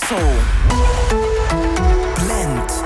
Brussel. Blend.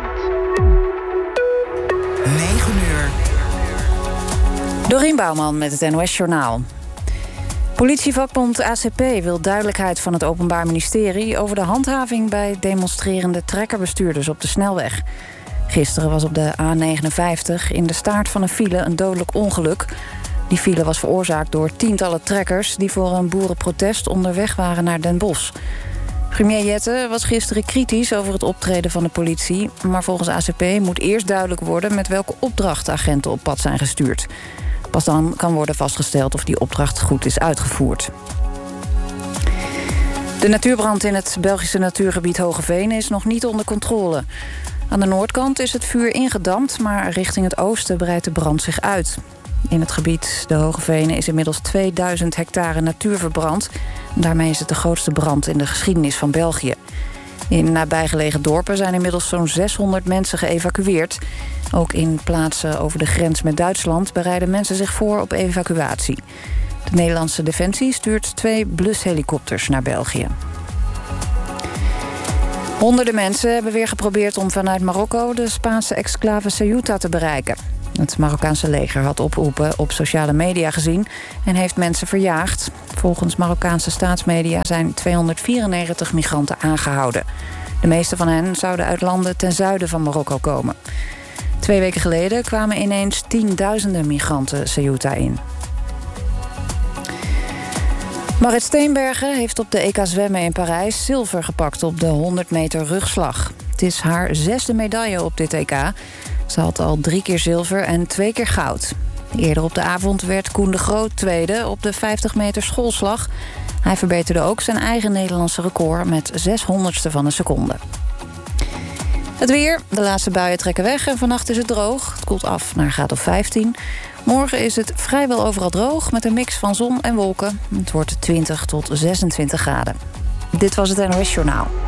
9 uur. Dorien Bouwman met het NOS Journaal. Politievakbond ACP wil duidelijkheid van het Openbaar Ministerie over de handhaving bij demonstrerende trekkerbestuurders op de snelweg. Gisteren was op de A59 in de staart van een file een dodelijk ongeluk. Die file was veroorzaakt door tientallen trekkers die voor een boerenprotest onderweg waren naar Den Bosch. Premier Jette was gisteren kritisch over het optreden van de politie, maar volgens ACP moet eerst duidelijk worden met welke opdracht agenten op pad zijn gestuurd. Pas dan kan worden vastgesteld of die opdracht goed is uitgevoerd. De natuurbrand in het Belgische natuurgebied Hogeveen is nog niet onder controle. Aan de noordkant is het vuur ingedampt, maar richting het oosten breidt de brand zich uit. In het gebied de Hogevenen is inmiddels 2000 hectare natuur verbrand. Daarmee is het de grootste brand in de geschiedenis van België. In nabijgelegen dorpen zijn inmiddels zo'n 600 mensen geëvacueerd. Ook in plaatsen over de grens met Duitsland bereiden mensen zich voor op evacuatie. De Nederlandse Defensie stuurt 2 blushelikopters naar België. Honderden mensen hebben weer geprobeerd om vanuit Marokko de Spaanse exclave Ceuta te bereiken. Het Marokkaanse leger had oproepen op sociale media gezien en heeft mensen verjaagd. Volgens Marokkaanse staatsmedia zijn 294 migranten aangehouden. De meeste van hen zouden uit landen ten zuiden van Marokko komen. 2 weken geleden kwamen ineens tienduizenden migranten Ceuta in. Marit Steenbergen heeft op de EK zwemmen in Parijs zilver gepakt op de 100 meter rugslag. Het is haar 6e medaille op dit EK. Ze had al 3 keer zilver en 2 keer goud. Eerder op de avond werd Koen de Groot tweede op de 50 meter schoolslag. Hij verbeterde ook zijn eigen Nederlandse record met 600ste van een seconde. Het weer. De laatste buien trekken weg en vannacht is het droog. Het koelt af naar een graad of 15. Morgen is het vrijwel overal droog met een mix van zon en wolken. Het wordt 20 tot 26 graden. Dit was het NOS Journaal.